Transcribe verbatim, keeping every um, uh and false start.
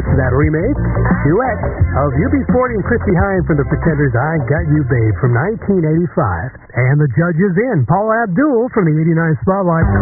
us to that remake duet of U B forty and Christy Hynde from The Pretenders' I Got You Babe from nineteen eighty-five. And the judge is in, Paula Abdul from the eighty-nine Spotlight.